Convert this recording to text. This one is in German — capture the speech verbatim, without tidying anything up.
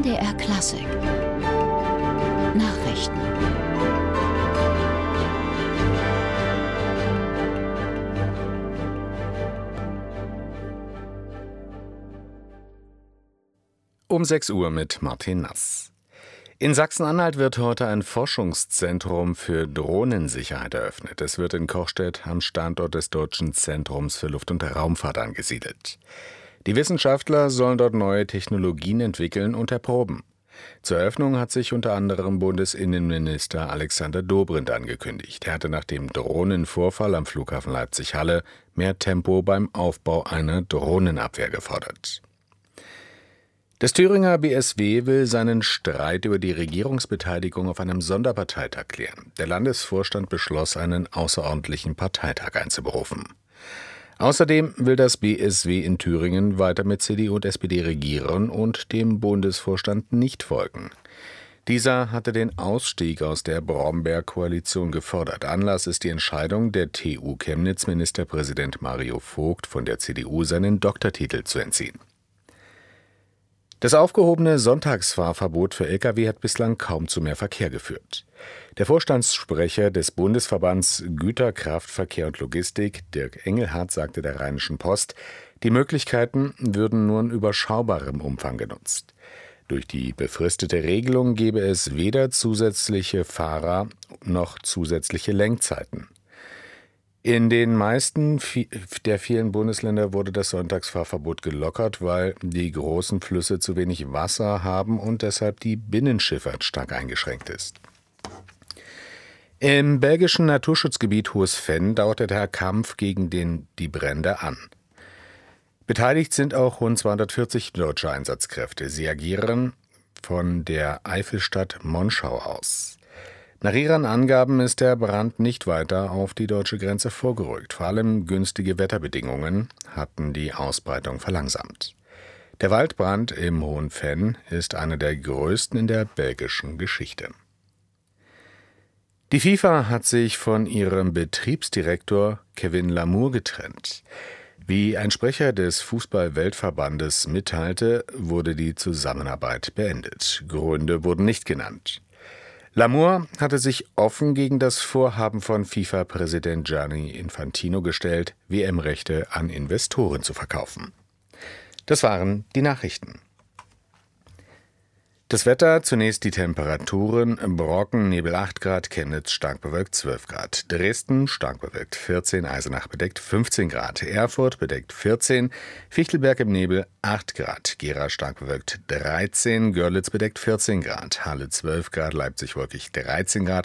N D R Klassik Nachrichten. Um sechs Uhr mit Martin Nass. In Sachsen-Anhalt wird heute ein Forschungszentrum für Drohnensicherheit eröffnet. Es wird in Kochstedt am Standort des Deutschen Zentrums für Luft- und Raumfahrt angesiedelt. Die Wissenschaftler sollen dort neue Technologien entwickeln und erproben. Zur Eröffnung hat sich unter anderem Bundesinnenminister Alexander Dobrindt angekündigt. Er hatte nach dem Drohnenvorfall am Flughafen Leipzig-Halle mehr Tempo beim Aufbau einer Drohnenabwehr gefordert. Das Thüringer B S W will seinen Streit über die Regierungsbeteiligung auf einem Sonderparteitag klären. Der Landesvorstand beschloss, einen außerordentlichen Parteitag einzuberufen. Außerdem will das B S W in Thüringen weiter mit C D U und S P D regieren und dem Bundesvorstand nicht folgen. Dieser hatte den Ausstieg aus der Bromberg-Koalition gefordert. Anlass ist die Entscheidung der T U Chemnitz-Ministerpräsident Mario Vogt von der C D U, seinen Doktortitel zu entziehen. Das aufgehobene Sonntagsfahrverbot für L K W hat bislang kaum zu mehr Verkehr geführt. Der Vorstandssprecher des Bundesverbands Güterkraftverkehr und Logistik, Dirk Engelhardt, sagte der Rheinischen Post, die Möglichkeiten würden nur in überschaubarem Umfang genutzt. Durch die befristete Regelung gebe es weder zusätzliche Fahrer noch zusätzliche Lenkzeiten. In den meisten der vielen Bundesländer wurde das Sonntagsfahrverbot gelockert, weil die großen Flüsse zu wenig Wasser haben und deshalb die Binnenschifffahrt stark eingeschränkt ist. Im belgischen Naturschutzgebiet Hohes Venn dauerte der Kampf gegen den, die Brände an. Beteiligt sind auch rund zweihundertvierzig deutsche Einsatzkräfte. Sie agieren von der Eifelstadt Monschau aus. Nach ihren Angaben ist der Brand nicht weiter auf die deutsche Grenze vorgerückt. Vor allem günstige Wetterbedingungen hatten die Ausbreitung verlangsamt. Der Waldbrand im Hohen Venn ist einer der größten in der belgischen Geschichte. Die FIFA hat sich von ihrem Betriebsdirektor Kevin Lamour getrennt. Wie ein Sprecher des Fußball-Weltverbandes mitteilte, wurde die Zusammenarbeit beendet. Gründe wurden nicht genannt. Lamour hatte sich offen gegen das Vorhaben von FIFA-Präsident Gianni Infantino gestellt, W M-Rechte an Investoren zu verkaufen. Das waren die Nachrichten. Das Wetter, zunächst die Temperaturen: Brocken, Nebel acht Grad, Chemnitz stark bewölkt zwölf Grad, Dresden stark bewölkt vierzehn, Eisenach bedeckt fünfzehn Grad, Erfurt bedeckt vierzehn, Fichtelberg im Nebel acht Grad, Gera stark bewölkt dreizehn, Görlitz bedeckt vierzehn Grad, Halle zwölf Grad, Leipzig wolkig dreizehn Grad,